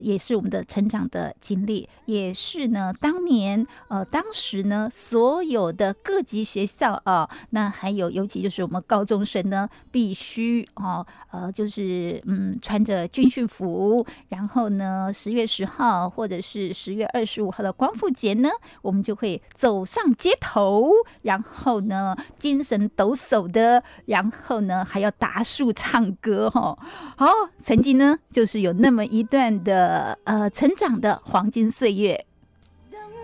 也是我们的成长的经历，也是呢当时呢所有的各级学校啊，那还有尤其就是我们高中生呢必须就是穿着军训服，然后呢10月10号或者是10月25号的光复节呢，我们就会走上街头，然后呢精神抖擞的，然后呢还要打树唱歌好，曾经呢就是有那么一段的成长的黄金岁月。